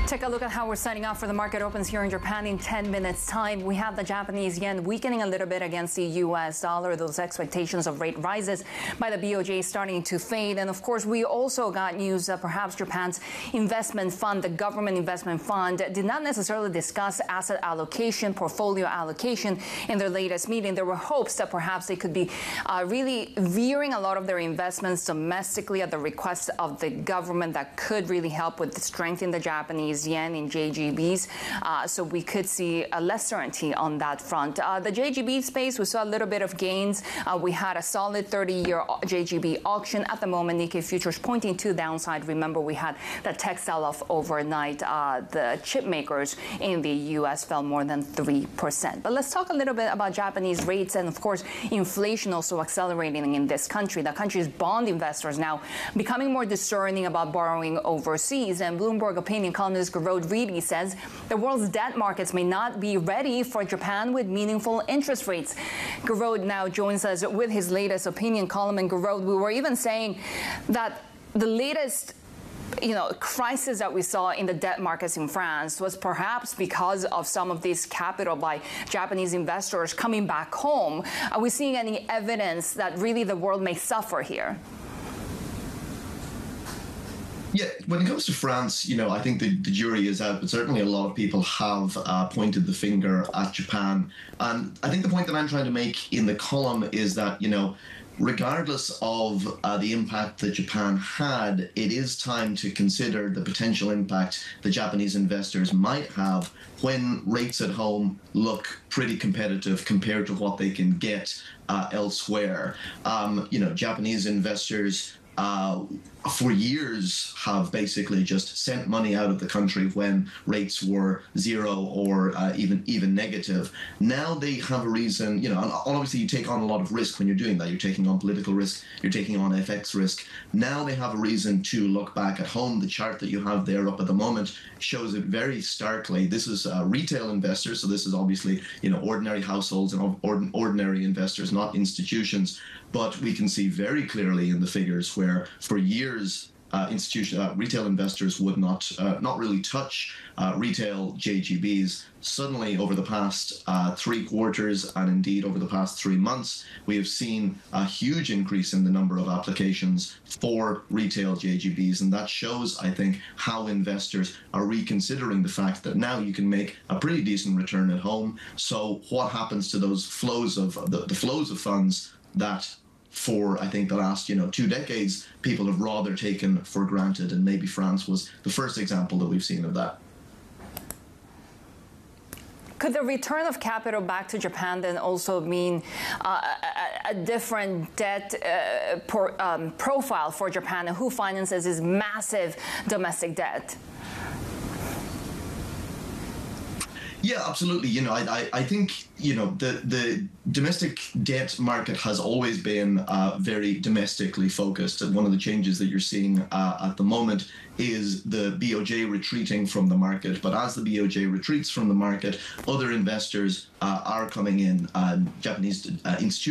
Take a look at how we're setting up for the market opens here in Japan in 10 minutes time. We have the Japanese yen weakening a little bit against the US dollar. Those expectations of rate rises by the BOJ starting to fade. And of course, we also got news that perhaps Japan's investment fund, the government investment fund, did not necessarily discuss asset allocation, portfolio allocation in their latest meeting. There were hopes that perhaps they could be really veering a lot of their investments domestically at the request of the government. That could really help with strengthening the Japanese yen in JGBs, so we could see a less certainty on that front. The JGB space, we saw a little bit of gains. We had a solid 30-year JGB auction. At the moment, Nikkei futures pointing to downside. Remember, we had the tech sell-off overnight. The chip makers in the U.S. fell more than 3%. But let's talk a little bit about Japanese rates and, of course, inflation also accelerating in this country. The country's bond investors now becoming more discerning about borrowing overseas. And Bloomberg opinion columnist Garode Reedy says the world's debt markets may not be ready for Japan with meaningful interest rates. Garode now joins us with his latest opinion column. And Garode, we were even saying that the latest crisis that we saw in the debt markets in France was perhaps because of some of this capital by Japanese investors coming back home. Are we seeing any evidence that really the world may suffer here? Yeah, when it comes to France, I think the jury is out, but certainly a lot of people have pointed the finger at Japan. And I think the point that I'm trying to make in the column is that, regardless of the impact that Japan had, it is time to consider the potential impact the Japanese investors might have when rates at home look pretty competitive compared to what they can get elsewhere. Japanese investors for years have basically just sent money out of the country when rates were zero or even negative. Now they have a reason, and obviously you take on a lot of risk when you're doing that. You're taking on political risk, you're taking on FX risk. Now they have a reason to look back at home. The chart that you have there up at the moment shows it very starkly. This is retail investors, so this is obviously, ordinary households and ordinary investors, not institutions. But we can see very clearly in the figures where for years retail investors would not really touch retail JGBs. Suddenly, over the past 3 quarters and indeed over the past 3 months, we have seen a huge increase in the number of applications for retail JGBs, and that shows, I think, how investors are reconsidering the fact that now you can make a pretty decent return at home. So what happens to those flows of the flows of funds that for, I think, the last, 2 decades, people have rather taken for granted, and maybe France was the first example that we've seen of that. Could the return of capital back to Japan then also mean a different debt profile for Japan, and who finances this massive domestic debt? Yeah, absolutely. I think, the domestic debt market has always been very domestically focused. And one of the changes that you're seeing at the moment is the BOJ retreating from the market. But as the BOJ retreats from the market, other investors are coming in. Japanese institutions